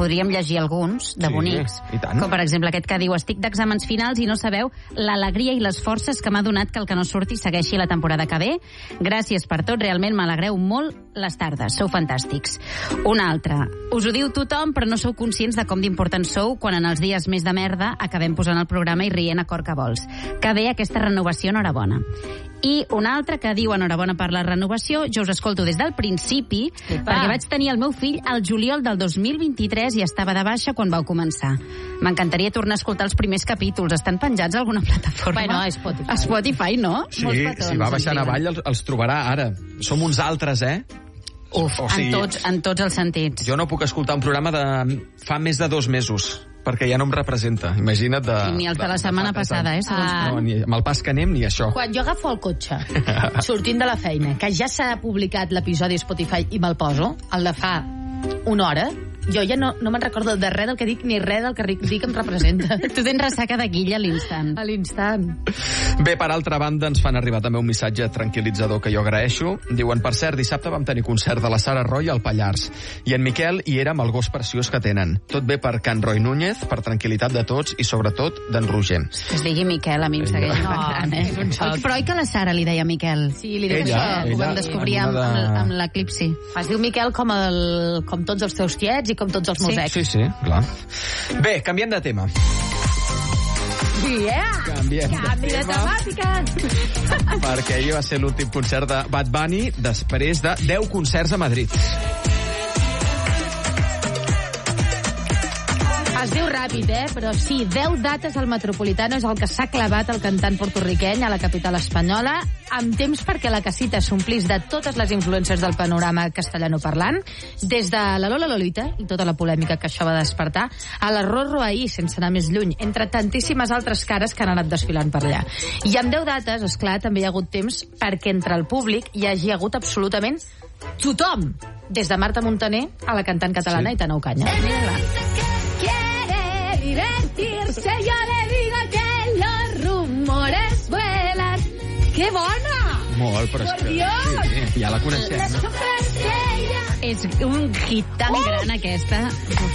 podríem llegir alguns, de bonics. Com per exemple aquest que diu: estic d'exàmens finals i no sabeu l'alegria i les forces que m'ha donat que el que no surti segueixi la temporada que ve. Gràcies per tot, realment m'alegreu molt les tardes, sou fantàstics. Un altre: us ho diu tothom, però no sou conscients de com d'importants sou quan en els dies més de merda acabem posant el programa i rient a cor que vols. Que bé aquesta renovació, enhorabona. I un altre que diu: enhorabona per la renovació, jo us escolto des del principi, perquè vaig tenir el meu fill al juliol del 2023 i estava de baixa quan vau començar. M'encantaria tornar a escoltar els primers capítols. Estan penjats a alguna plataforma? Bueno, a Spotify. A Spotify, no? Sí, si va baixant avall els trobarà ara. Som uns altres, Uf, o sigui, en tots els sentits. Jo no puc escoltar un programa de fa més de 2 mesos, perquè ja no em representa. Imagina't I ni els de la setmana passada, No, ni amb el pas que anem, ni això. Quan jo agafo el cotxe, sortint de la feina, que ja s'ha publicat l'episodi Spotify i me'l poso, el de fa una hora, jo ja no me'n recordo de res del que dic, ni res del que dic em representa. Tu tens ressaca de guilla a l'instant. A l'instant. Bé, per altra banda, ens fan arribar també un missatge tranquil·litzador que jo agraeixo. Diuen: per cert, dissabte vam tenir concert de la Sara Roy al Pallars i en Miquel hi era amb el gos preciós que tenen. Tot bé per Can Roy Núñez, per tranquil·litat de tots i sobretot d'en Roger. Que es digui Miquel, a mi em segueix impactant, Però oi que la Sara li deia Miquel? Sí, li deia Miquel. Ho vam descobrir amb l'eclipsi. Es diu Miquel com tots els teus tiets i com tots els meus ex. Sí, clar. Bé, canviem de tema. Canviem de temàtica. Perquè ahir va ser l'últim concert de Bad Bunny després de 10 concerts a Madrid. Es diu ràpid, però sí, 10 dates al Metropolitano és el que s'ha clavat el cantant porto-riqueny a la capital espanyola, amb temps perquè la casita s'omplís de totes les influències del panorama castellanoparlant, des de la Lola Lolita i tota la polèmica que això va despertar, a la Rorro ahir, sense anar més lluny, entre tantíssimes altres cares que han anat desfilant per allà. I amb 10 dates, esclar, també hi ha hagut temps perquè entre el públic hi hagi hagut absolutament tothom, des de Marta Montaner a la cantant catalana Aitana Ocaña. Divertirse, yo le digo que los rumores vuelan. ¡Qué bona! Molt, però és que... Sí, ja la coneixem. És un hit tan gran, aquesta.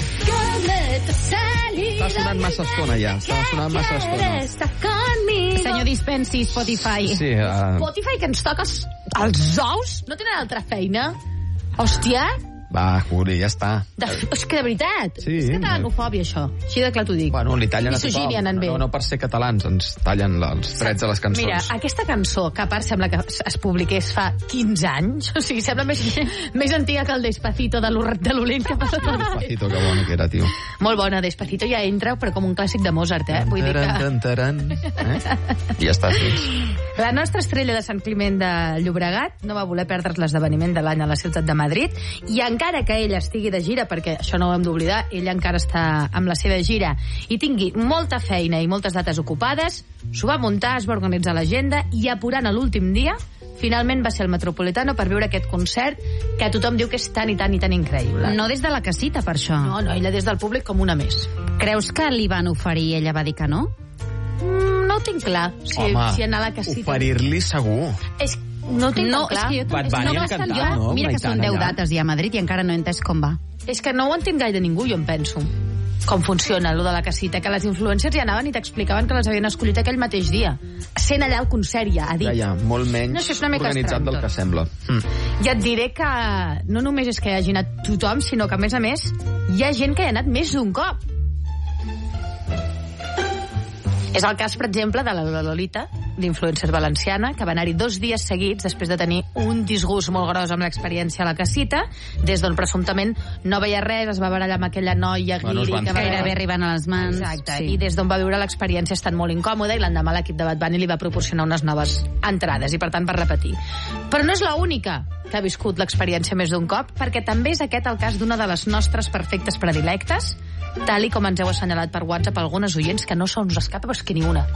Està sonant massa estona, ja. Està sonant massa estona. Senyor dispensi, Spotify. Sí, Spotify, que ens toques els ous? No tenen altra feina? Hòstia... Va, Juli, ja està. És que de veritat, sí, és catalanofòbia, això. Així de clar t'ho dic. Bueno, li tallen a tothom. No per ser catalans, ens tallen els drets de les cançons. Mira, aquesta cançó, que a part sembla que es publiqués fa 15 anys, o sigui, sembla més antiga que el Despacito de l'Olent que passa. Despacito, que bona que era, tio. Molt bona, Despacito ja entra, però com un clàssic de Mozart, Vull dir que... Ja està, sí. La nostra estrella de Sant Climent de Llobregat no va voler perdre l'esdeveniment de l'any a la ciutat de Madrid i encara que ella estigui de gira, perquè això no ho hem d'oblidar, ella encara està amb la seva gira i tingui molta feina i moltes dates ocupades, s'ho va muntar, es va organitzar l'agenda i apurant a l'últim dia finalment va ser el Metropolitano per veure aquest concert que tothom diu que és tan i tan i tan increïble. No des de la casita, per això. No, ella des del públic com una més. Creus que li van oferir i ella va dir que no? No ho tinc clar. Home, si anar a la casita... oferir-li segur. No ho tinc tan clar. Bad Bunny encantat, no? Mira que són 10 dates ja a Madrid i encara no he entès com va. És que no ho entén gaire ningú, jo em penso. Com funciona, allò de la casita, que les influencers ja anaven i t'explicaven que les havien escollit aquell mateix dia. Sent allà al concert ja, ha dit. Ja, molt menys organitzat del que sembla. I et diré que no només és que hi hagi anat tothom, sinó que, a més, hi ha gent que hi ha anat més d'un cop. És el cas, per exemple, de la Lolita, d'influencer valenciana, que va anar-hi 2 dies seguits després de tenir un disgust molt gros amb l'experiència a la casita, des d'on presumptament no veia res, es va barallar amb aquella noia guiri que va gairebé arribant a les mans. Exacte, sí. I des d'on va viure l'experiència estant molt incòmoda i l'endemà l'equip de Bad Bunny li va proporcionar unes noves entrades i per tant va repetir. Però no és l'única que ha viscut l'experiència més d'un cop, perquè també és aquest el cas d'una de les nostres perfectes predilectes, tal i com ens heu assenyalat per WhatsApp algunes oients, que no se us escapa però és que ni una.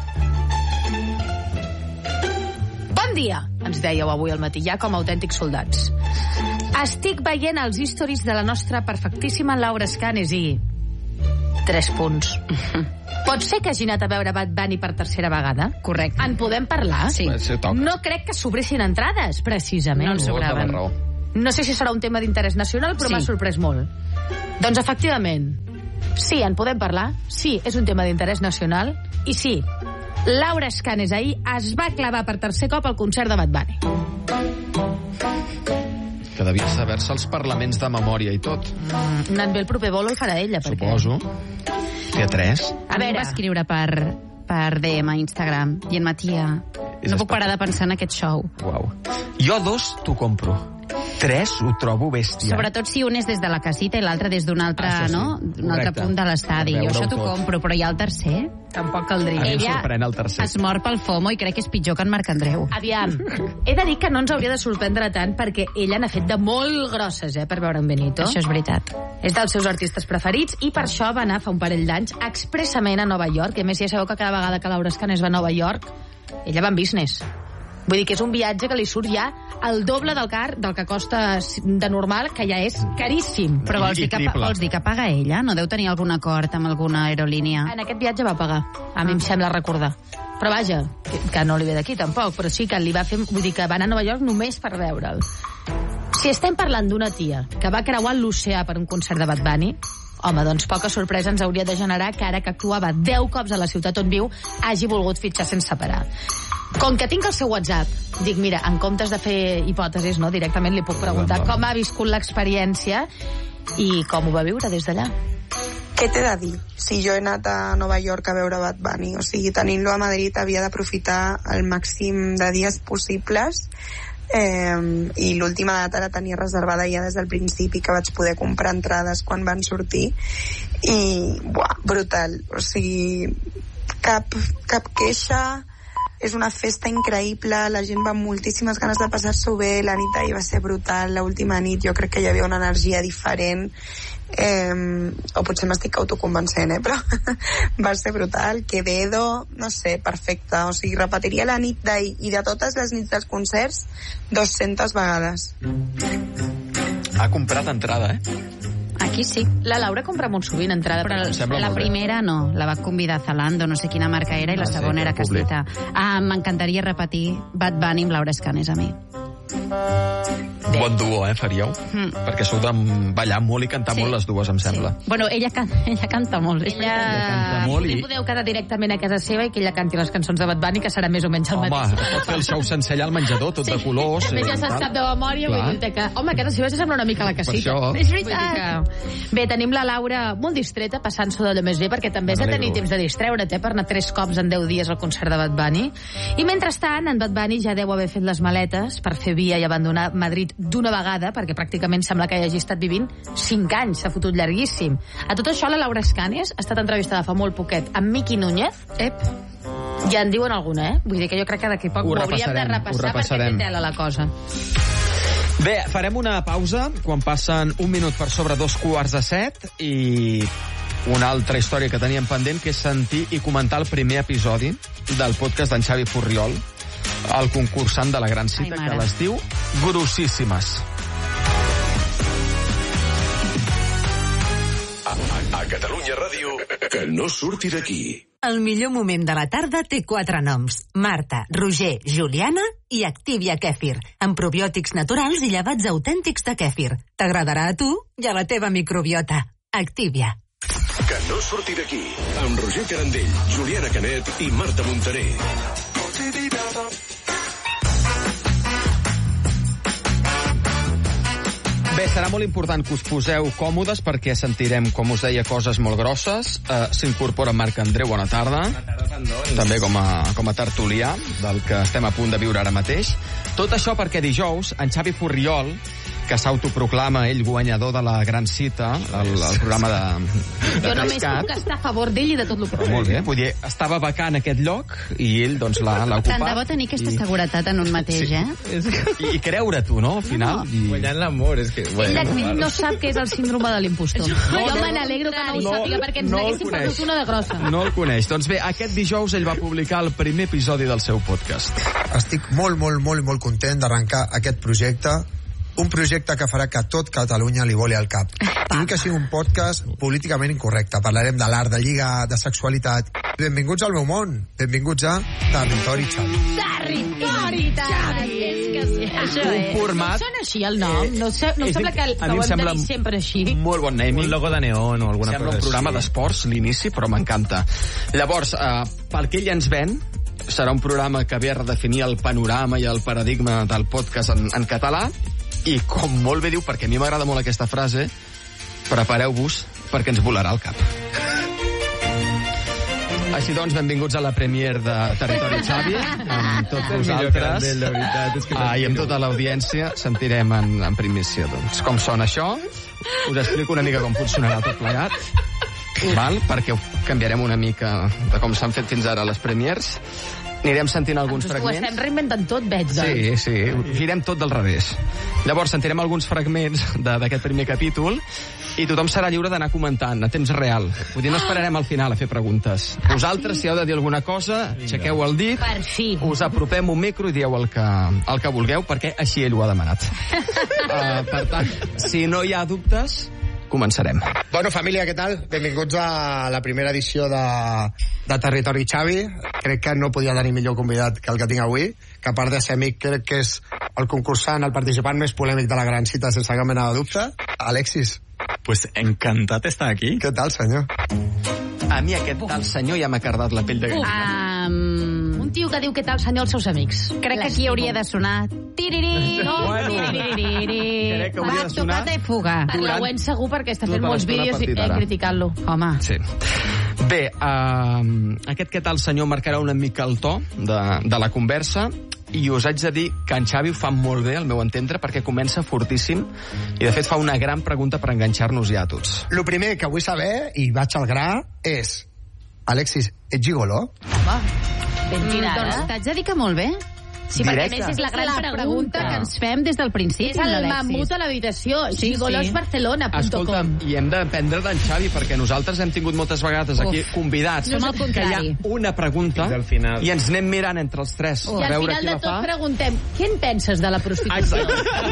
Bon dia, ens dèieu avui al matí, ja com a autèntics soldats. Estic veient els stories de la nostra perfectíssima Laura Escanes i... 3 punts. Pot ser que hagi anat a veure Bad Bunny per tercera vegada? Correcte. En podem parlar? Sí. No crec que sobressin entrades, precisament. No en sobraven. No sé si serà un tema d'interès nacional, però m'ha sorprès molt. Doncs efectivament, sí, en podem parlar, sí, és un tema d'interès nacional, i sí, Laura Escanes ahir es va clavar per tercer cop al concert de Bad Bunny. Que devia saber-se els parlaments de memòria i tot. Anant bé el proper bolo el farà ella, perquè... Suposo. T3. A veure, va escriure per DM a Instagram i en Matia, no puc parar de pensar en aquest show. Uau. Jo 2 t'ho compro. 3 ho trobo bèstia. Sobretot si un és des de la casita i l'altre des d'un altre, sí. no? D'un altre punt de l'estadi. Jo això t'ho compro, però hi ha el tercer? Tampoc caldria. A mi em sorprèn el tercer. Es mor pel FOMO i crec que és pitjor que en Marc Andreu. Aviam, he de dir que no ens hauria de sorprendre tant perquè ella n'ha fet de molt grosses, per veure en Benito. Això és veritat. És dels seus artistes preferits i per això va anar fa un parell d'anys expressament a Nova York. I a més, ja sabeu que cada vegada que Laura Escanes va a Nova York, ella va en business. Vull dir que és un viatge que li surt ja el doble del que costa de normal, que ja és caríssim. Però vols dir que paga ella? No deu tenir algun acord amb alguna aerolínia? En aquest viatge va pagar, a mi em sembla recordar. Però vaja, que no li ve d'aquí tampoc, però sí que li va fer... Vull dir que va anar a Nova York només per veure'l. Si estem parlant d'una tia que va creuar l'oceà per un concert de Bad Bunny, home, doncs poca sorpresa ens hauria de generar que ara que actuava 10 cops a la ciutat on viu hagi volgut fitxar sense parar. Com que tinc el seu WhatsApp, dic, mira, en comptes de fer hipòtesis, no, directament li puc preguntar com ha viscut l'experiència i com ho va viure des d'allà. Què t'he de dir? Si jo he anat a Nova York a veure Bad Bunny, o sigui, tenint-lo a Madrid havia d'aprofitar el màxim de dies possibles, i l'última data la tenia reservada ja des del principi, que vaig poder comprar entrades quan van sortir, i brutal, o sigui, cap queixa. És una festa increïble, la gent va amb moltíssimes ganes de passar-s'ho bé, la nit d'ahir va ser brutal, l'última nit jo crec que hi havia una energia diferent, o potser m'estic autoconvencent, però va ser brutal. Quevedo, no sé, perfecte, o sigui, repetiria la nit d'ahir i de totes les nits dels concerts 200 vegades. Ha comprat entrada, Aquí sí. La Laura compra molt sovint entrada. Però la primera no, la va convidar Zalando, no sé quina marca era, i la segona era Casita. M'encantaria repetir Bad Bunny amb Laura Escanes a mi. Bon duo, faríeu? Perquè sou de ballar molt i cantar molt les dues, em sembla. Bueno, ella canta molt. Ella canta molt i podeu quedar directament a casa seva i que ella canti les cançons de Bad Bunny, que serà més o menys el mateix. Home, pot fer el show sencer allà al menjador, tot de colors. A més ja se'n sap de memòria, vull dir que... Home, casa seva sembla una mica la casita. És veritat. Bé, tenim la Laura molt distreta, passant-s'ho d'allò més bé, perquè també has de tenir temps de distreure't, per anar 3 cops en 10 dies al concert de Bad Bunny. I mentrestant, en Bad Bunny ja deu haver fet les maletes per fer via i abandonar Madrid d'una vegada, perquè pràcticament sembla que hagi estat vivint 5 anys, s'ha fotut llarguíssim. A tot això, la Laura Escanes ha estat entrevistada fa molt poquet amb Miki Núñez. Ja en diuen alguna, Vull dir que jo crec que d'aquí poc ho hauríem de repassar perquè té tela la cosa. Bé, farem una pausa quan passen 1 minut per sobre 2:15 i una altra història que teníem pendent, que és sentir i comentar el primer episodi del podcast d'en Xavi Furriol, el concursant de la Gran Cita, que les diu grossíssimes. A Catalunya Ràdio, que no surti d'aquí. El millor moment de la tarda té 4 noms: Marta, Roger, Juliana i Activia Kèfir, amb probiòtics naturals i llevats autèntics de kèfir. T'agradarà a tu i a la teva microbiota. Activia. Que no surti d'aquí, amb Roger Carandell, Juliana Canet i Marta Montaner. Bé, serà molt important que us poseu còmodes perquè sentirem, com us deia, coses molt grosses. S'incorpora Marc Andreu, bona tarda. Bona tarda, Pandons. També com a tertulià del que estem a punt de viure ara mateix. Tot això perquè dijous en Xavi Furriol, que s'autoproclama ell guanyador de la Gran Cita, el programa de jo només puc estar a favor d'ell i de tot el programa. Molt bé, vull dir, estava vacant aquest lloc i ell doncs l'ha ocupat. Tant de bo tenir aquesta seguretat en un mateix, I creure tu, no, al final? Guanyant l'amor, és que... Ell no sap què és el síndrome de l'impostor. Jo me n'alegro que no ho sàpiga, perquè ens n'haguéssim perdut una de grossa. No el coneix. Doncs bé, aquest dijous ell va publicar el primer episodi del seu podcast. Estic molt content d'arrencar aquest projecte, un projecte que farà que tot Catalunya li voli al cap. I vull que sigui un podcast políticament incorrecte. Parlarem de l'art de lligar, de sexualitat. Benvinguts al meu món. Benvinguts a Territori Xavi. Territori Xavi! És que un format... No sona així el nom? No sembla que a mi em ho hem de dir sempre així? Molt bon naming. Un logo de neon o alguna cosa així. Sembla un programa d'esports, l'inici, però m'encanta. Llavors, pel que ell ens ven, serà un programa que ve a redefinir el panorama i el paradigma del podcast en català, i com molt bé diu, perquè a mi m'agrada molt aquesta frase, prepareu-vos perquè ens volarà el cap. Així doncs, benvinguts a la premier de Territori Xavi, amb tots vosaltres, i amb tota l'audiència. Sentirem en primícia, doncs, com sona això. Us explico una mica com funcionarà tot plegat, perquè canviarem una mica de com s'han fet fins ara les premiers. Anirem sentint alguns fragments. Ho estem reinventant tot, veig, doncs. Sí, girem tot del revés. Llavors, sentirem alguns fragments d'aquest primer capítol i tothom serà lliure d'anar comentant a temps real. Vull dir, no esperarem al final a fer preguntes. Vosaltres, si heu de dir alguna cosa, aixequeu el dit, per fi. Us apropem un micro i dieu el que vulgueu, perquè així ell ho ha demanat. Per tant, si no hi ha dubtes, començarem. Bueno, família, què tal? Benvinguts a la primera edició de Territori Xavi. Crec que no podia tenir millor convidat que el que tinc avui, que a part de ser amic, crec que és el concursant, el participant més polèmic de la gran cita, sense cap mena de dubte. Alexis. Pues encantat estar aquí. Què tal, senyor? A mi aquest tal senyor ja m'ha cardat la pell de gallina. Un tio que diu què tal senyor als seus amics. Crec que aquí hauria de sonar... Tiriri, Crec que hauria de sonar... Tocata i fuga. Per l'Owen segur, perquè està fent tota molts l'estona vídeos criticant-lo. Home. Sí. Bé, aquest què tal senyor marcarà una mica el to de la conversa, i us haig de dir que en Xavi ho fa molt bé, al meu entendre, perquè comença fortíssim i de fet fa una gran pregunta per enganxar-nos ja a tots. El primer que vull saber, i vaig al gra, és: Alexis, ets gigoló? Home, ben tirada. Doncs t'haig de dir que molt bé. Sí, perquè a més és la gran pregunta que ens fem des del principi. És el mamut a l'habitació. Gigolosbarcelona.com. Escolta, i hem d'aprendre d'en Xavi, perquè nosaltres hem tingut moltes vegades aquí convidats que hi ha una pregunta i ens anem mirant entre els tres I al final de tot preguntem: què en penses de la prostitució?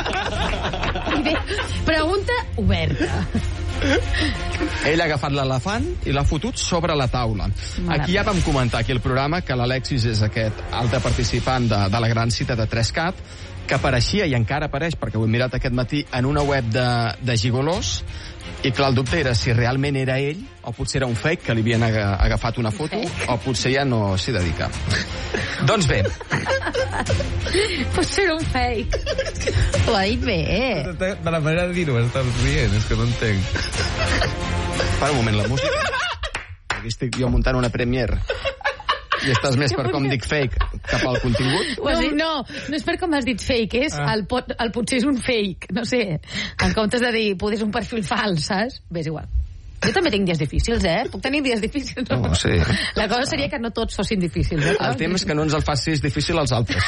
Pregunta oberta. Ell ha agafat l'elefant i l'ha fotut sobre la taula. Aquí ja vam comentar aquí el programa que l'Alexis és aquest altre participant de la gran cita de 3CAT, que apareixia i encara apareix, perquè ho he mirat aquest matí, en una web de gigolos, i clar, el dubte era si realment era ell o potser era un fake, que li havien agafat una foto, o potser ja no s'hi dedica. Doncs bé. Potser era un fake. Ho ha dit bé. De la manera de dir-ho estàs rient, és que no entenc. Para un moment, la música. Aquí estic jo muntant una premier i estàs més per com dic fake cap al contingut? No és per com has dit fake, és el potser és un fake, no sé, en comptes de dir potser és un perfil fals, saps? Bé, és igual. Jo també tinc dies difícils, Puc tenir dies difícils, no? No, sí. La cosa seria que no tots fossin difícils, El tema és que no ens el facis difícil als altres.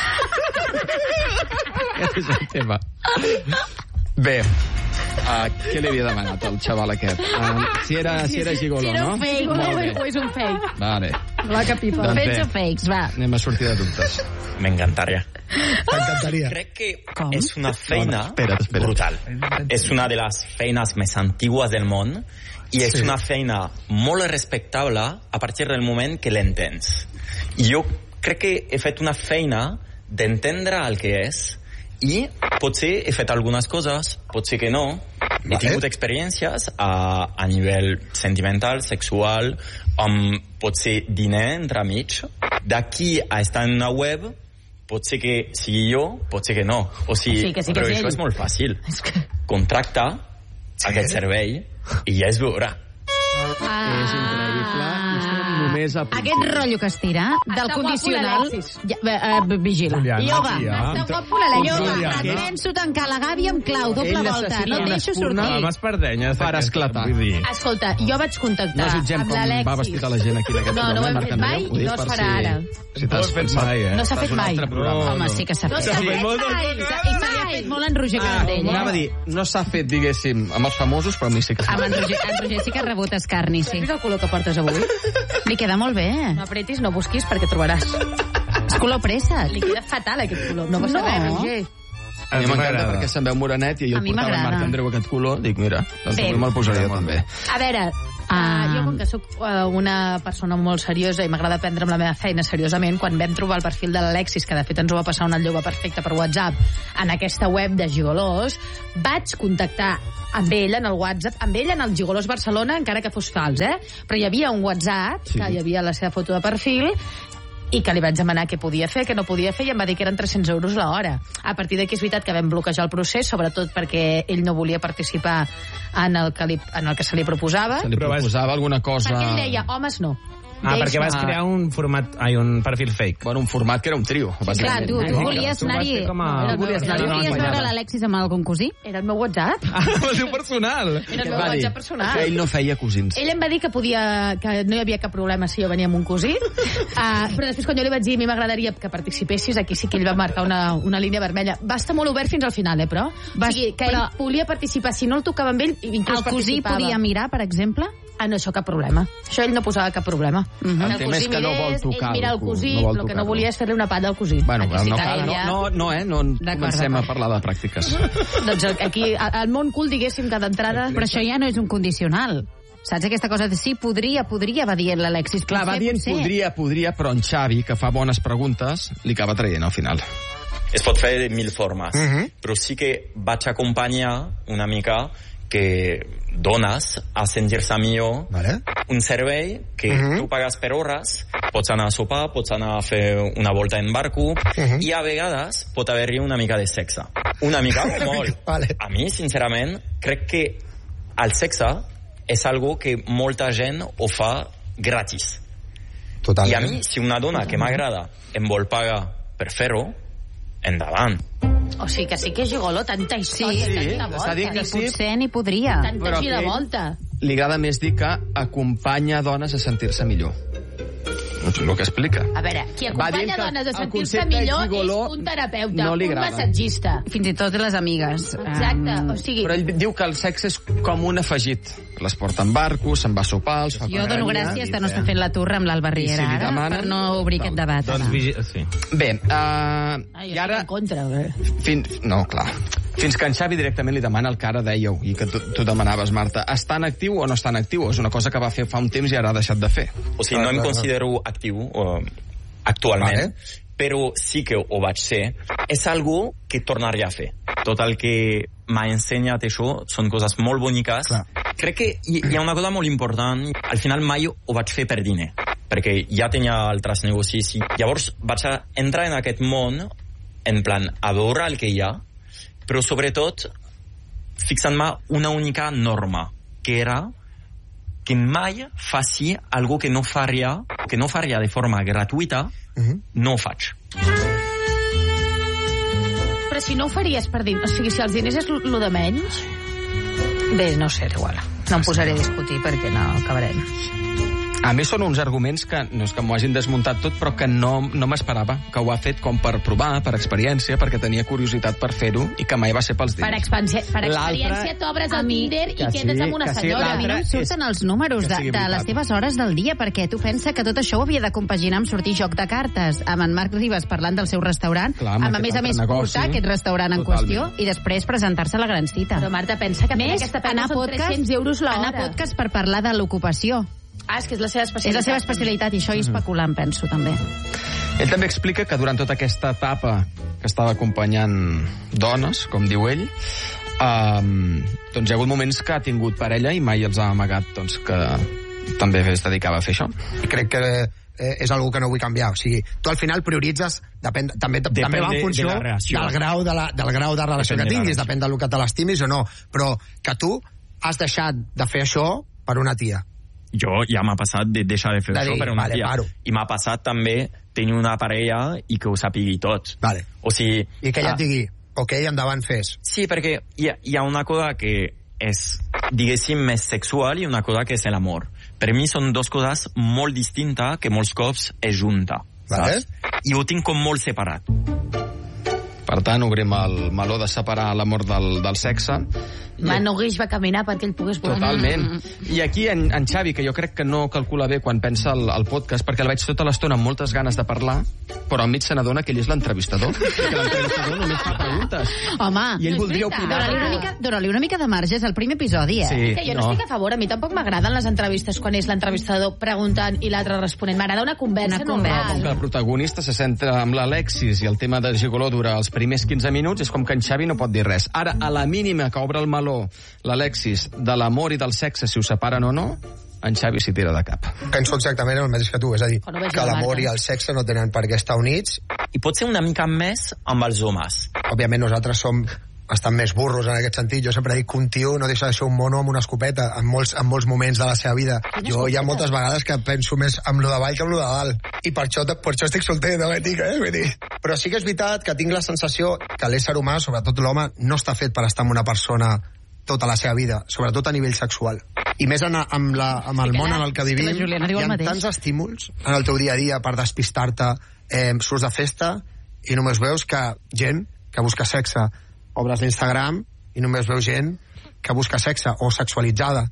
Aquest és el tema. Bé, què li havia demanat al xaval aquest? Si era gigoló, no? Si era un fake o és un fake. Vale. Va, que pipa. Doncs Fakes o fakes, va. Anem a sortir de dubtes. M'encantaria. Crec que és una feina espera. brutal. És una de les feines més antigues del món i és una feina molt respectable a partir del moment que l'entens. Jo crec que he fet una feina d'entendre el que és i potser he fet algunes coses, potser que no. He tingut experiències a nivell sentimental, sexual, potser diner entre amics. D'aquí a estar en una web, pot ser que sigui jo, pot ser que no. Però això és molt fàcil. Contracta aquest servei i ja es veurà. És increïble. Només a aquest rotllo que es tira del condicional... Vigila. Ioga. Està guapo l'Alexis. Ioga. Et penso tancar la gàbia amb clau, doble volta. No et deixo sortir. M'espardenyes per esclatar. Escolta, jo vaig contactar amb l'Alexis. Va vestit a la gent aquí d'aquest programa. No ho hem fet mai i no es farà ara. Si t'has fet mai, No s'ha fet mai. Home, sí que s'ha fet. No s'ha fet mai. I se li ha fet molt en Roger Carandell. Anava a dir, no s'ha fet, diguéssim, amb els famosos, però a mi sí que s'ha fet. En Roger sí que ha rebut escarni, sí. Has vist el color que portes avui? Li queda molt bé. No apretis, no busquis, perquè trobaràs. És color pressa. Li queda fatal, aquest color. No passa res, Roger. A mi m'encanta perquè se'm veu morenet i ell portava en Marc Andreu aquest color. Dic, mira, doncs avui me'l posaria també. A veure, Jo, com que sóc una persona molt seriosa i m'agrada prendre'm la meva feina seriosament, quan vam trobar el perfil de l'Alexis, que de fet ens ho va passar una lloba perfecta per WhatsApp, en aquesta web de gigolós, vaig contactar amb ell en el WhatsApp, amb ell en el Gigolós Barcelona, encara que fos fals, però hi havia un WhatsApp, que hi havia la seva foto de perfil, i que li vaig demanar què podia fer, què no podia fer, i em va dir que eren 300 euros l'hora. A partir d'aquí és veritat que vam bloquejar el procés, sobretot perquè ell no volia participar en el que se li proposava. Se li proposava alguna cosa... Perquè ell deia, homes no. Perquè vas crear un perfil fake. Bueno, un format que era un trio. Clar, tu volies anar-hi... Volies veure l'Alexis amb algun cosí? Era el meu WhatsApp. El teu personal. Era el meu WhatsApp personal. Que ell no feia cosins. Ell em va dir que no hi havia cap problema si jo venia amb un cosí, però després quan jo li vaig dir a mi m'agradaria que participessis, aquí sí que ell va marcar una línia vermella. Va estar molt obert fins al final, però... O sigui, que ell volia participar, si no el tocava amb ell, inclús participava. El cosí podia mirar, per exemple? No, això cap problema. Això ell no posava cap problema. El tema és que no vol tocar ell mira el cosí, el que no volia és fer-li una palla al cosí. Bueno, no cal, no comencem a parlar de pràctiques. Doncs aquí, al món cool, diguéssim, que d'entrada... Però això ja no és un condicional. Saps aquesta cosa de sí, podria, va dient l'Alexis. Clar, va dient podria, però en Xavi, que fa bones preguntes, li acaba traient al final. Es pot fer de mil formes, però sí que vaig acompanyar una mica que dones a sentir-se millor un servei que tu pagues per hores, pots anar a sopar, pots anar a fer una volta en barco, i a vegades pot haver-hi una mica de sexe. Una mica o molt. A mi, sincerament, crec que el sexe és algo que molta gent ho fa gratis. I a mi, si una dona que m'agrada em vol pagar per fer-ho, endavant. O sigui que sí que és gigoló, tanta història, tanta volta. Ni potser ni podria. Tanta gira volta. Li agrada més dir que acompanya dones a sentir-se millor. És el que explica. A veure, qui acompanya dones a sentir-se millor és un terapeuta, un massatgista. Fins i tot les amigues. Exacte, o sigui... Però ell diu que el sexe és com un afegit. Les porta en barco, se'n va a sopar, els fa jo dono gràcies que no està fent la turra amb l'Alba Riera ara, per no obrir aquest debat. Bé, i ara... No, clar. Fins que en Xavi directament li demana el que ara dèieu, i que tu demanaves, Marta, està en actiu o no està en actiu? És una cosa que va fer fa un temps i ara ha deixat de fer. O sigui, no em considero actiu actualment, però sí que ho vaig ser. És algo que tornaria a fer. Tot el que m'ha ensenyat això són coses molt boniques. Crec que hi ha una cosa molt important. Al final mai ho vaig fer per diner, perquè ja tenia altres negocis. Llavors vaig entrar en aquest món en plan a veure el que hi ha, però sobretot fixant-me una única norma, que era que mai faci algo que no faria de forma gratuïta, no ho faig. Però si no ho faries per dir... O sigui, si els diners és lo de menys... Bé, no sé, igual. No em posaré a discutir perquè no acabarem. A més, són uns arguments que no és que m'ho hagin desmuntat tot, però que no m'esperava, que ho ha fet com per provar, per experiència, perquè tenia curiositat per fer-ho i que mai va ser pels diners. Per experiència t'obres al Tinder i quedes amb una senyora. A mi no em surten els números de les teves hores del dia, perquè tu pensa que tot això ho havia de compaginar amb sortir Joc de Cartes, amb en Marc Ribas parlant del seu restaurant, amb a més portar aquest restaurant en qüestió i després presentar-se a la gran cita. Però Marta, pensa que més aquesta pena són 300 euros l'hora. Anar a podcast per parlar de l'ocupació. És que és la seva especialitat. És la seva especialitat i això i especulant, penso, també. Ell també explica que durant tota aquesta etapa que estava acompanyant dones, com diu ell, doncs hi ha hagut moments que ha tingut parella i mai els ha amagat doncs, que també es dedicava a fer això. I crec que és algo que no vull canviar. O sigui, tu al final prioritzes, també va en funció del grau de relació que tinguis, depèn del que te l'estimis o no, però que tu has deixat de fer això per una tia. Jo ja m'ha passat de deixar de fer això per una tia. I m'ha passat també tenir una parella i que ho sapigui tot. O sigui... I que ella et digui, ok, endavant, fes. Sí, perquè hi ha una cosa que és, diguéssim, més sexual i una cosa que és l'amor. Per mi són dues coses molt distintes que molts cops es junta. I ho tinc com molt separat. Per tant, obrim el meló de separar l'amor del sexe Manu Guix va caminar perquè ell pogués volar. Totalment. I aquí en Xavi, que jo crec que no calcula bé quan pensa el podcast, perquè el veig tota l'estona amb moltes ganes de parlar, però enmig se n'adona que ell és l'entrevistador. Que l'entrevistador només fa preguntes. Home, I ell voldria opinar. Dóna-li una mica de marge, és el primer episodi, Sí, que jo no estic a favor, a mi tampoc m'agraden les entrevistes quan és l'entrevistador preguntant i l'altre responent. M'agrada una conversa normal. Com que el protagonista se centra amb l'Alexis i el tema de Gigoló dura els primers 15 minuts, és com que en Xavi no pot dir res. Ara, a la mínima que obre el meló l'Alexis de l'amor i del sexe, si ho separen o no, en Xavi s'hi tira de cap. Penso exactament el mateix que tu, és a dir, que l'amor i el sexe no tenen per què estar units. I pot ser una mica més amb els homes. Òbviament nosaltres som bastant més burros en aquest sentit. Jo sempre dic que un tio no deixa de ser un mono amb una escopeta en molts moments de la seva vida. Jo hi ha moltes vegades que penso més amb lo de avall que amb lo de dalt. I per això estic solter, no vull dir. Però sí que és veritat que tinc la sensació que l'ésser humà, sobretot l'home, no està fet per estar amb una persona tota la seva vida, sobretot a nivell sexual. I més amb el món en el que vivim, hi ha tants estímuls en el teu dia a dia per despistar-te, surts de festa i només veus que gent que busca sexe, obres l'Instagram i només veus gent que busca sexe o sexualitzada.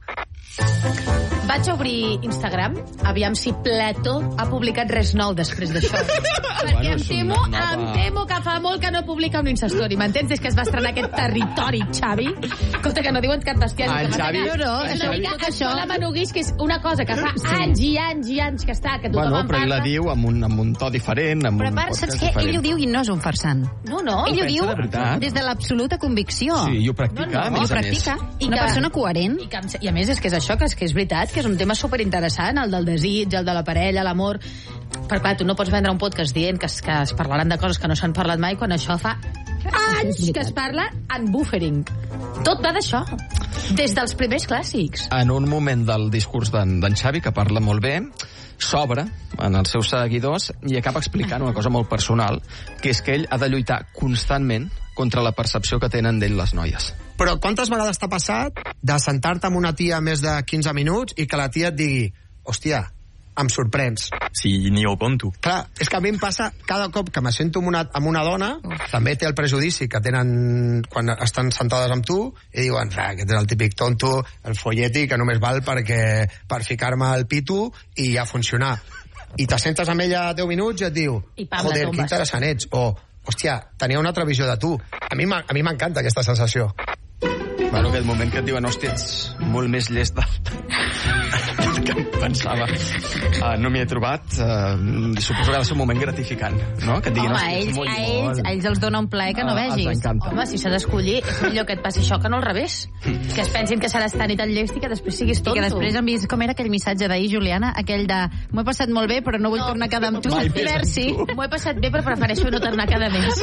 Vaig obrir Instagram, aviam si Plató ha publicat res nou després d'això. Perquè em temo que fa molt que no publica un Instastory. M'entens? Des que es va estrenar aquest territori, Xavi. Escolta, que no diuen cap bestial. Xavi... Això la Manu Guix, que és una cosa que fa anys i anys i anys que està, que tothom en parla. Però ell la diu amb un to diferent, amb un podcast saps què? Ell ho diu i no és un farsant. No. Ell ho diu des de l'absoluta convicció. Sí, i ho practica, a més a més. Una persona coherent. I a més és que és això, que és veritat, que és un tema superinteressant, el del desig, el de la parella, l'amor. Però clar, tu no pots vendre un podcast dient que es parlaran de coses que no s'han parlat mai quan això fa anys que es parla en buffering. Tot va d'això, des dels primers clàssics. En un moment del discurs d'en Xavi, que parla molt bé, s'obre en els seus seguidors i acaba explicant una cosa molt personal, que és que ell ha de lluitar constantment contra la percepció que tenen d'ell les noies. Però quantes vegades t'ha passat de sentar-te amb una tia més de 15 minuts i que la tia et digui, hòstia, em sorprens. Sí, ni ho conto. Clar, és que a mi em passa cada cop que me sento amb una dona, també té el prejudici que tenen quan estan sentades amb tu, i diuen, aquest és el típic tonto, el folleti, que només val per ficar-me al pito i ja funcionar. I te sentes amb ella 10 minuts i et diu, joder, que interessant ets, o, hòstia, tenia una altra visió de tu. A mi m'encanta aquesta sensació. Bueno, aquell moment que et diuen, hòstia, ets molt més llest del que em pensava. No m'hi he trobat. Suposo que ha de ser un moment gratificant, no? Que et diguin, a ells els dona un plaer que no vegis. Els encanta. Home, si s'ha d'escollir, és millor que et passi això que no al revés. Que es pensin que seràs tan i tan llest i que després siguis tonto. I que després han vist com era aquell missatge d'ahir, Juliana, aquell de m'ho he passat molt bé, però no vull tornar a quedar amb tu. Merci. M'ho he passat bé, però prefereixo no tornar a quedar més.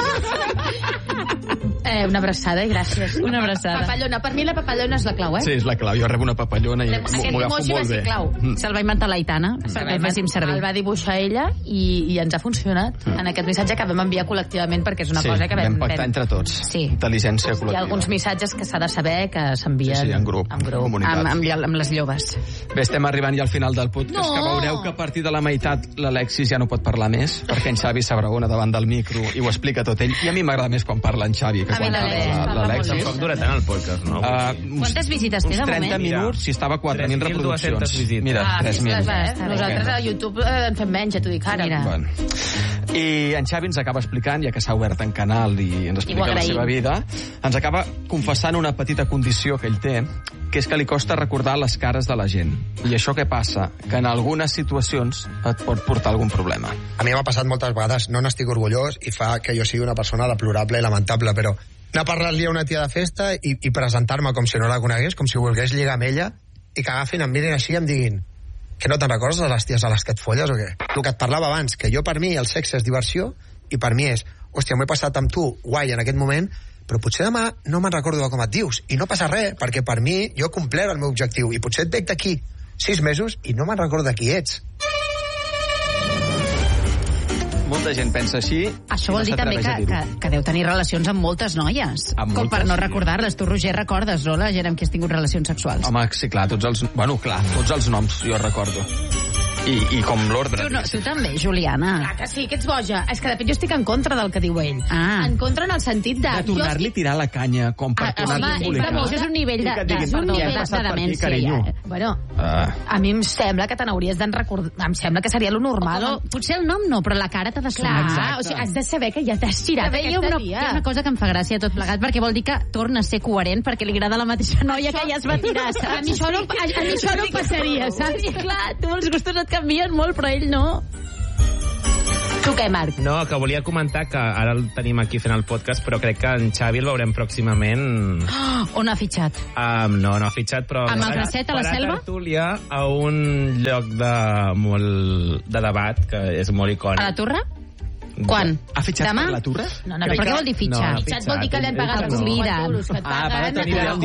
Una abraçada i gràcies. Una abraçada. Papallona. Per mi la papallona és la clau, Sí, és la clau. Jo rebo una papallona i m'ho agafo molt bé. Se'l va inventar l'Aitana perquè féssim servir. El va dibuixar ella i ens ha funcionat. En aquest missatge que vam enviar col·lectivament perquè és una cosa que vam pactar entre tots. Sí. Intel·ligència col·lectiva. Hi ha alguns missatges que s'ha de saber que s'envien en grup. Amb les lloves. Bé, estem arribant ja al final del podcast, que veureu que a partir de la meitat l'Alexis ja no pot parlar més, perquè en Xavi s'abraona davant del micro i ho explica tot ell. I a mi m'agrada més quan parla en Xavi que quan parla l'Alexis. Tampoc dura tant el podcast, no? Quantes visites té de moment? 30 minuts, si estava 4.000 reproduccions. Mira, 3.000. Nosaltres a YouTube en fem menys, ja t'ho dic ara. Bueno. I en Xavi ens acaba explicant, ja que s'ha obert en canal i ens explica la seva vida, ens acaba confessant una petita condició que ell té, que és que li costa recordar les cares de la gent. I això què passa? Que en algunes situacions et pot portar algun problema. A mi m'ha passat moltes vegades, no n'estic orgullós i fa que jo sigui una persona deplorable i lamentable, però anar a parlar-li a una tia de festa i presentar-me com si no la conegués, com si volgués lligar amb ella, i que agafin, em mirin així i em diguin que no te'n recordes de les ties a les que et folles o què? El que et parlava abans, que jo per mi el sexe és diversió i per mi és, hòstia, m'ho he passat amb tu, guai, en aquest moment, però potser demà no me'n recordo de com et dius i no passa res, perquè per mi jo he complert el meu objectiu i potser et veig d'aquí 6 mesos i no me'n recordo de qui ets. Molta gent pensa així. Això vol dir també que deu tenir relacions amb moltes noies. Com per no recordar-les. Tu, Roger, recordes, no, la gent amb qui has tingut relacions sexuals? Home, sí, clar, tots els noms jo recordo. I com l'ordre. Tu també, Juliana. Clar que sí, que ets boja. És que de fet jo estic en contra del que diu ell. En contra en el sentit de... De tornar-li a tirar la canya, com per tornar-li a embolicar. Home, això és un nivell de demència. Bueno, a mi em sembla que te n'hauries de recordar. Em sembla que seria lo normal. Potser el nom no, però la cara t'ha de sonar. Clar, o sigui, has de saber que ja t'has girat aquesta dia. Hi ha una cosa que em fa gràcia tot plegat, perquè vol dir que torna a ser coherent, perquè li agrada la mateixa noia que ja es va tirar. A mi això no passaria, saps? Clar, tu els gustos et canvien molt, però ell no. Tu què, Marc? No, que volia comentar que ara el tenim aquí fent el podcast, però crec que en Xavi el veurem pròximament... On ha fitxat? No ha fitxat, però... Amb el bracet a la selva? Farà tertúlia a un lloc de debat, que és molt icònic. A la Torre? Quan? Ha fitxat per la Torre? No, però què vol dir fitxar? Fitxat vol dir que li han pagat els euros que et paguen.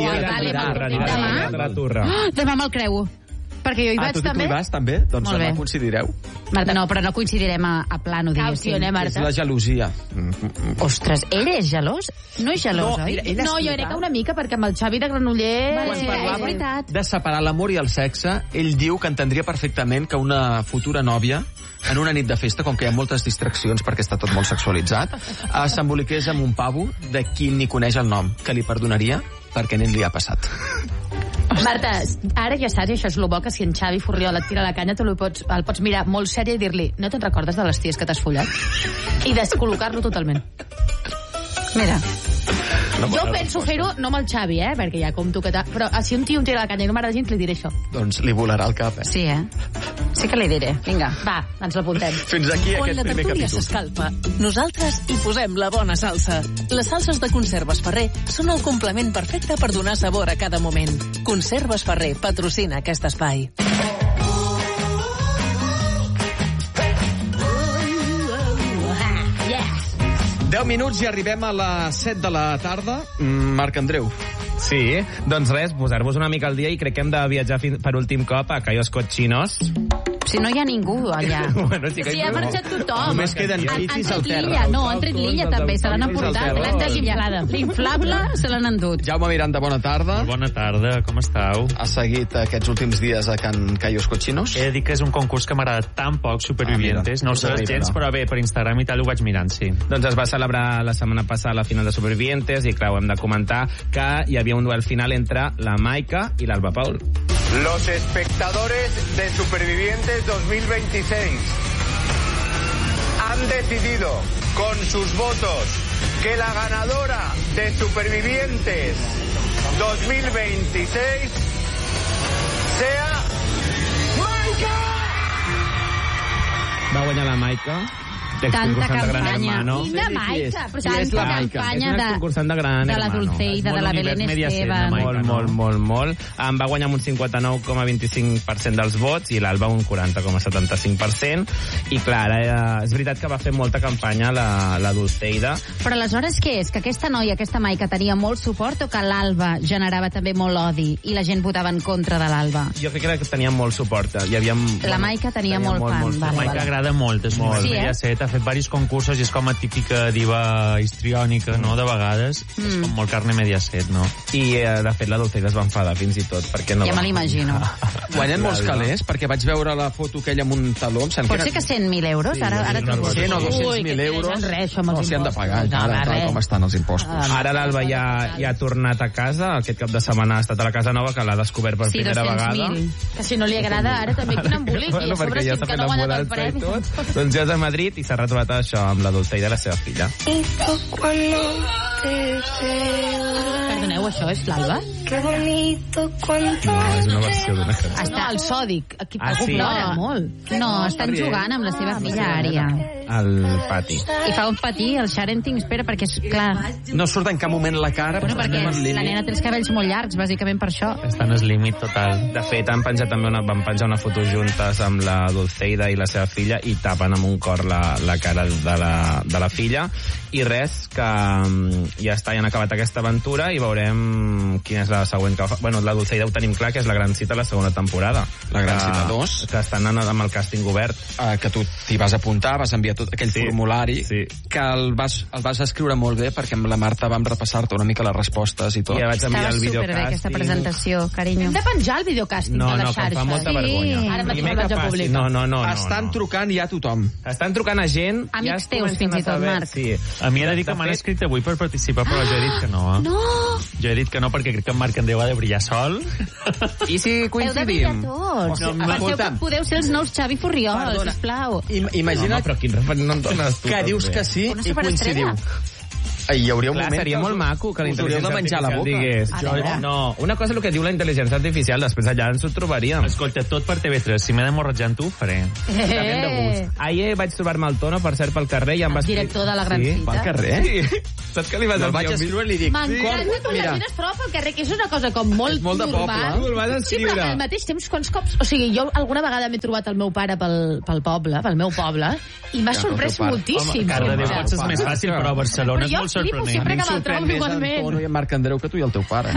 Demà me'l creu. Perquè jo hi vaig també. Tu hi vas també? Doncs demà coincidireu. Marta, no, però no coincidirem a plano, diguéssim. És la gelosia. Ostres, ell és gelós? No és gelós, oi? No, jo crec que una mica, perquè amb el Xavi de Granollers... Quan parlava de separar l'amor i el sexe, ell diu que entendria perfectament que una futura nòvia, en una nit de festa, com que hi ha moltes distraccions perquè està tot molt sexualitzat, s'emboliqués amb un pavo de qui ni coneix el nom, que li perdonaria perquè a ell li ha passat. Marta, ara ja saps, i això és el bo, que si en Xavi Furriol et tira la canya, tu el pots mirar molt sèrie i dir-li, no te'n recordes de les ties que t'has follat? I descol·locar-lo totalment. Mira. Jo penso fer-ho, no amb el Xavi, perquè ja com tu que t'ha... Però si un tio em tira la canya i no m'agrada gens, li diré això. Doncs li volarà el cap, Sí, sí que li diré. Vinga. Va, ens l'apuntem. Fins aquí aquest primer capítol. Quan la tertúlia s'escalfa, nosaltres hi posem la bona salsa. Les salses de Conserves Ferrer són el complement perfecte per donar sabor a cada moment. Conserves Ferrer patrocina aquest espai. 10 minuts i arribem a les 7 de la tarda. Marc Andreu. Sí, doncs res, posar-vos una mica al dia i crec que hem de viatjar per últim cop a Cayos Cochinos. Si no hi ha ningú allà. Bueno, sí que ha marxat tothom. Només queden bicis al terra. Han tret l'illa també, se l'han emportat. L'han desinflada. L'inflable se l'han endut. Jaume Miranda, bona tarda. Molt bona tarda, com esteu? Has seguit aquests últims dies a Can Cayos Cochinos? He de dir que és un concurs que m'agrada tan poc, Supervivientes. No ho sé gens, però bé, per Instagram i tal ho vaig mirant, sí. Doncs es va celebrar la setmana passada la final de Supervivientes i, clar, ho hem de comentar que hi havia un duel final entre la Maica i l'Alba Paul. Los espectadores de Supervivientes 2026 han decidido con sus votos que la ganadora de Supervivientes 2026 sea Maica. Va guanyar la Maica. Tanta campanya. Quina Maica? Tanta campanya de la Dulceida, de la Belén Esteban. Molt. Em va guanyar amb un 59,25% dels vots i l'Alba un 40,75%. I clar, és veritat que va fer molta campanya la Dulceida. Però aleshores què és? Que aquesta noia, aquesta Maica, tenia molt suport o que l'Alba generava també molt odi i la gent votava en contra de l'Alba? Jo crec que tenia molt suport. La Maica tenia molt fan. La Maica agrada molt, és molt. Mediaset, ha fet diversos concursos i és com a típica diva histriònica, no?, de vegades. És com molt carne Mediaset, no? I, de fet, la Dulceida es va enfadar fins i tot, perquè no... Ja me l'imagino. Guanyen molts calés, perquè vaig veure la foto aquella amb un taló. Pot ser que 100.000 euros? Ara 100 o 200.000 euros. No s'hi han de pagar, tal com estan els impostos. Ara l'Alba ja ha tornat a casa, aquest cap de setmana ha estat a la Casa Nova, que l'ha descobert per primera vegada. Que si no li agrada, ara també quin embolic. Bueno, perquè ja s'ha fet la mudança i tot. Doncs ja és a Madrid i s'ha retrobat això amb la Dulceida i la seva filla. Perdoneu, això és l'Alba? No, és una versió d'una cançó. Està al Sòdic. Aquí sí? Plora molt. No, estan jugant amb la seva filla Ària. Al pati. I fa un patí, el Sharenting, espera, perquè és clar... No surt en cap moment la cara. Bueno, perquè la nena té els cabells molt llargs, bàsicament per això. Estan al límit total. De fet, van penjar una foto juntes amb la Dulceida i la seva filla i tapen amb un cor la cara de la filla. I res, que ja està, ja han acabat aquesta aventura i veurem quina és la següent que... Bueno, la Dulceida ho tenim clar, que és la gran cita a la segona temporada. La gran cita 2. Que estan anant amb el càsting obert. Que tu t'hi vas apuntar, vas enviar tot aquell formulari, que el vas escriure molt bé, perquè amb la Marta vam repassar-te una mica les respostes i tot. Ja vaig enviar el videocàsting. Estava superbé aquesta presentació, carinyo. Hem de penjar el videocàsting a la xarxa. No, que fa molta vergonya. Ara vaig a publicar. No. Estan trucant ja a tothom. Estan trucant a gent... Amics teus, fins i tot, Marc. Sí. A mi he de dir que m'han escrit avui per participar, però jo he dit que no. No! Jo he dit que no, perquè crec que en Marc Andreu ha de brillar sol. I si coincidim? Heu de brillar tots. Podeu ser els nous Xavi Furriol, sisplau. Imagina't però quin referent no en dones tu. Que dius que sí i coincidiu. Hi hauria un moment seria molt maco que la intel·ligència artificial digués. No, una cosa és el que diu la intel·ligència artificial, després allà ens ho trobaríem. Escolta, tot per TV3, si m'he d'emborratjar amb tu, ho faré. Ahir vaig trobar-me el Tono, per cert, pel carrer, i em vas... Director de la gran cita. Pel carrer? Sí. Saps que li vas el vaig escriure i li dic... M'encanta quan la gent es troba pel carrer, que és una cosa com molt de normal. poble. Tu el vas escriure. Sí, però al mateix temps, quants cops... O sigui, jo alguna vegada m'he trobat el meu pare pel poble, pel meu poble, i m'ha sorprès moltíssim. Cardedeu potser és més fàcil, però a Barcelona és molt sorprenent. Sempre que me'l trobo igualment. Tono i en Marc Andreu que tu i el teu pare.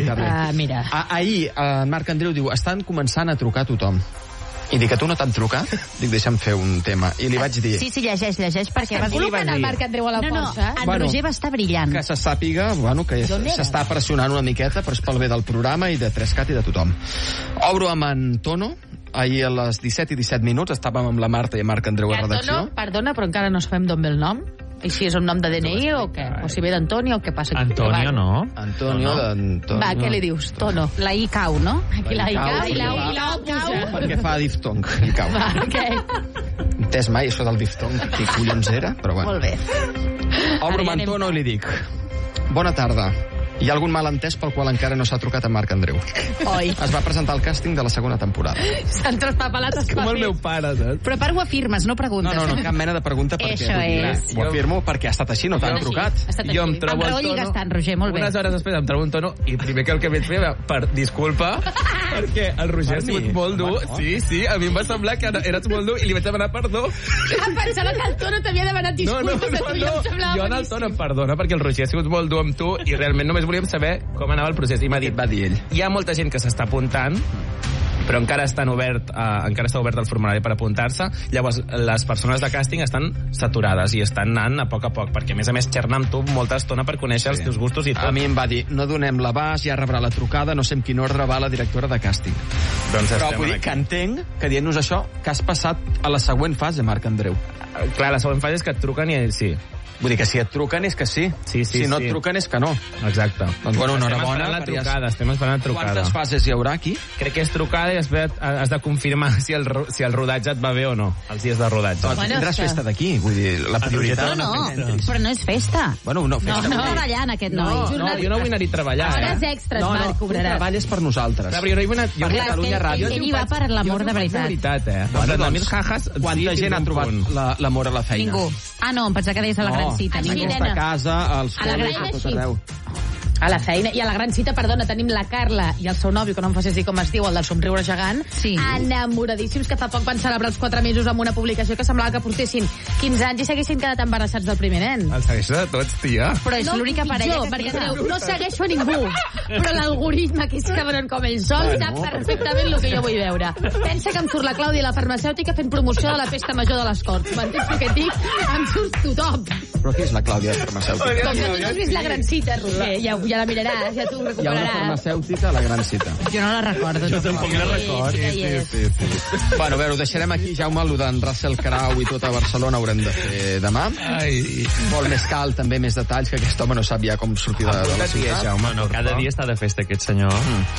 Mira. Ahir en Marc Andreu diu, estan començant a trucar a tothom. I dic, que tu no t'han trucat? Dic, deixa'm fer un tema. I li vaig dir... Sí, llegeix, perquè... Col·loquen el Marc Andreu a la força. En Roger va estar brillant. Que se sàpiga, que s'està pressionant una miqueta, però és pel bé del programa i de 3CAT i de tothom. Obro amb en Tono. Ahir a les 17 i 17 minuts estàvem amb la Marta i en Marc Andreu a redacció. Perdona, però encara no sabem d'on ve el nom. I si és un nom de DNI o què? O si ve d'Antonio o què passa? Antonio, no? Antonio. Va, què li dius? Tono. La I cau, no? Aquí la I cau i la O cau. Perquè fa diftong, i cau. Va, què? Entès mai això del diftong, que collons era, però bueno. Molt bé. Obro amb Antonio i li dic, bona tarda. Hi ha algun malentès pel qual encara no s'ha trucat a Marc Andreu. Oi. Es va presentar al càsting de la segona temporada. S'han traspapelat els papers. Com el meu pare, saps? Però a part ho afirmes, no preguntes. No, cap mena de pregunta perquè... Això és. Ho afirmo perquè ha estat així, no t'han trucat. Jo em trobo el Tono... gastant, Roger, molt bé. Unes hores després em trobo un Tono i primer que el que vaig fer per disculpa perquè el Roger ha sigut molt dur. Sí, a mi em va semblar que eres molt dur i li vaig demanar perdó. Pensava que el Tono t'havia demanat disculpes. No. Jo en el Tono em perdona perquè el Roger ha sigut molt dur amb tu i realment només volíem saber com anava el procés. I m'ha dit, va dir ell, hi ha molta gent que s'està apuntant, però encara està obert el formulari per apuntar-se. Llavors, les persones de càsting estan saturades i estan anant a poc, perquè a més xernar amb tu molta estona per conèixer els teus gustos i tot. A mi em va dir, no donem l'abast, ja rebrà la trucada, no sé en quin ordre va la directora de càsting. Doncs però vull dir que entenc que dient-nos això, que has passat a la següent fase, Marc Andreu. Clar, la següent fase és que et truquen i sí. Vull dir que si et truquen és que sí. Si no et truquen és que no. Exacte. Doncs bueno, enhorabona. Estem esperant la trucada. Quantes fases hi haurà aquí? Crec que és trucada i després has de confirmar si el rodatge et va bé o no, els dies de rodatge. Doncs tindràs festa d'aquí, vull dir, la prioritat... Però no és festa. Bueno, no, festa. No treballant, aquest noi. No, jo no vull anar-hi a treballar. Hores extres, Marc, cobraràs. Tu treballes per nosaltres. Però jo no hi vull anar... Per Catalunya Ràdio. Ell hi va per l'amor de veritat. Quanta gent ha trobat l'amor a la feina? Ningú. Ah, no, em pensava que deies a la gran cita. A casa, als col·legis, a tot arreu. A la feina. I a la gran cita, perdona, tenim la Carla i el seu nòvio, que no em facis dir com es diu, el del somriure gegant, enamoradíssims, que fa poc van celebrar els 4 mesos amb una publicació que semblava que portessin 15 anys i s'haguessin quedat embarassats del primer nen. El segueixo de tots, tia. Però és l'única parella que perquè no segueixo a ningú. Però l'algoritme, que és cabron com ell sol, sap perfectament el que jo vull veure. Pensa que em surt la Clàudia, la farmacèutica, fent promoció de la festa major de les Corts. M'entens el que et dic? Em surt tothom. Però qui és la Clàudia, la farmacèutica? Com que tu no has vist la gran cita, Roger, ja la miraràs, ja t'ho recuperaràs. Hi ha una farmacèutica a la gran cita. Jo no la recordo. Jo tampoc la recordo. Sí. Bueno, a veure, ho deixarem aquí, Jaume, el d'en Russell Crowe i tot a Barcelona haurem de fer demà. Molt més cal, també, més detalls, que aquest home no sap ja com sortir de la ciutat. Jaume, no, cada dia està de festa aquest senyor.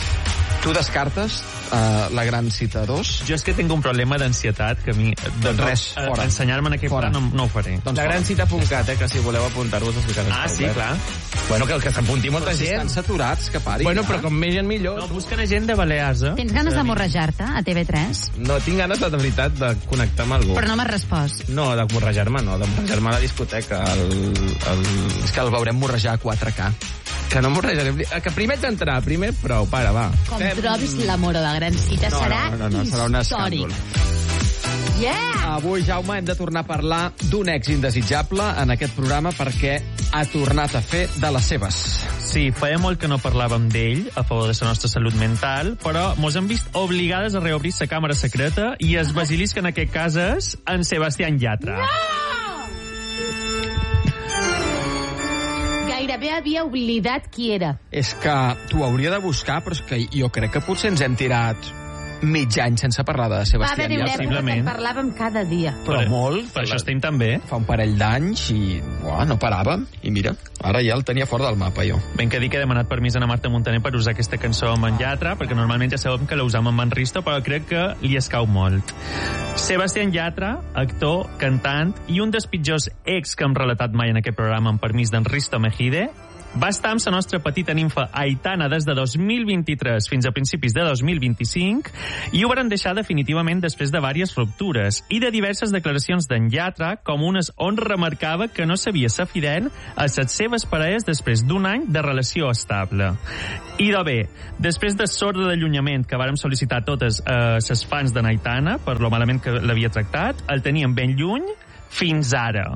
Tu descartes la gran cita 2? Jo és que tinc un problema d'ansietat que a mi... Doncs res, fora. Ensenyar-me en aquest pla no ho faré. Doncs la gran cita.cat, que si voleu apuntar-vos a ficar. Sí, clar. Bueno, que s'apunti molta gent. Estan saturats, que pari. Bueno, però com més gent millor. No, busquen gent de Balears, eh? Tens ganes d'amorrejar-te a TV3? No, tinc ganes, de veritat, de connectar amb algú. Però no m'has respost. No, d'amorrejar-me no, d'amorrejar-me a la discoteca. És que el veurem morrejar a 4K. Que no morrejarem. Que primer ets entrar, primer prou, pare, va. Com trobis l'amor a la gran cita, serà serà un escàndol. Yeah! Avui, Jaume, hem de tornar a parlar d'un ex indesitjable en aquest programa perquè ha tornat a fer de les seves. Sí, feia molt que no parlàvem d'ell a favor de la nostra salut mental, però mos hem vist obligades a reobrir la càmera secreta i el basilisc en aquest cas és en Sebastián Yatra. Gairebé havia oblidat qui era. És que t'ho hauria de buscar, però és que jo crec que potser ens hem tirat mig any sense parlar de Sebastián Yatra. Va haver una època que en parlàvem cada dia. Però molt. Per això estem també. Fa un parell d'anys i no paràvem. I mira, ara ja el tenia fora del mapa, jo. Ben que dic que he demanat permís a Marta Montaner per usar aquesta cançó amb en Yatra, perquè normalment ja sabem que la usam amb en Risto, però crec que li escau molt. Sebastián Yatra, actor, cantant i un dels pitjors ex que hem relatat mai en aquest programa amb permís d'en Risto Mejide, va estar amb la nostra petita nimfa Aitana des de 2023 fins a principis de 2025 i ho van deixar definitivament després de diverses ruptures i de diverses declaracions d'en Yatra, com unes on remarcava que no sabia ser fidel a les seves parelles després d'un any de relació estable. I de bé, després de l'ordre d'allunyament que vàrem sol·licitar totes les fans d'en Aitana per lo malament que l'havia tractat, el teníem ben lluny fins ara.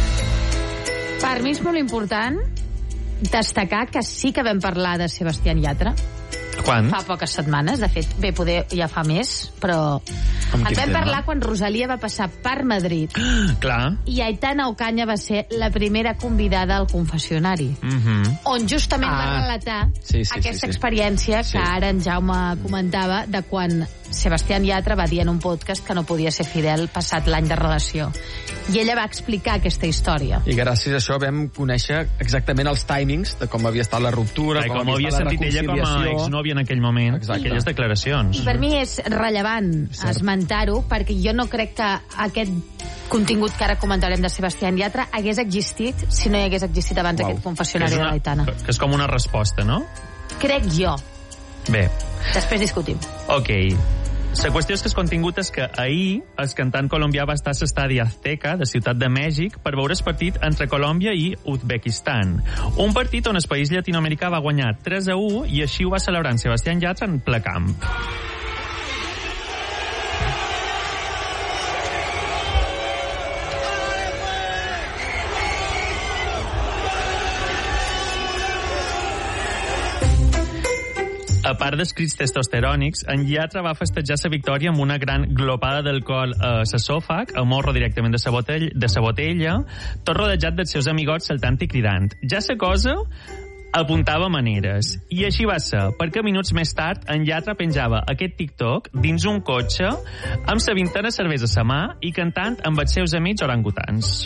Per mi és molt important destacar que sí que vam parlar de Sebastián Yatra. Quan? Fa poques setmanes, de fet, bé, poder ja fa més, però en vam parlar quan Rosalia va passar per Madrid. Clar. I Aitana Ocaña va ser la primera convidada al confessionari, on justament va relatar aquesta experiència que ara en Jaume comentava de quan Sebastián Yatra va dir en un podcast que no podia ser fidel passat l'any de relació. I ella va explicar aquesta història. I gràcies a això vam conèixer exactament els timings de com havia estat la ruptura, com havia sentit ella com a exnòvia en aquell moment. Exacte. Aquelles declaracions. I per mi és rellevant esmentar-ho, perquè jo no crec que aquest contingut que ara comentarem de Sebastián Yatra hagués existit si no hi hagués existit abans aquest confessionari de l'Aitana. Que és com una resposta, no? Crec jo. Bé. Després discutim. Ok. La qüestió és que el contingut és que ahir el cantant colombià va estar a l'estadi Azteca de Ciutat de Mèxic per veure el partit entre Colòmbia i Uzbekistan. Un partit on el país llatinoamericà va guanyar 3-1 i així ho va celebrar en Sebastián Yatra en ple camp. A part dels crits testosterònics, en Yatra va festejar la victòria amb una gran glopada d'alcohol a l'esòfag, a morro directament de la botella, tot rodejat dels seus amigots saltant i cridant. Ja la cosa apuntava maneres. I així va ser, perquè minuts més tard en Yatra penjava aquest TikTok dins un cotxe amb la vintena cervesa a la mà i cantant amb els seus amics orangutans.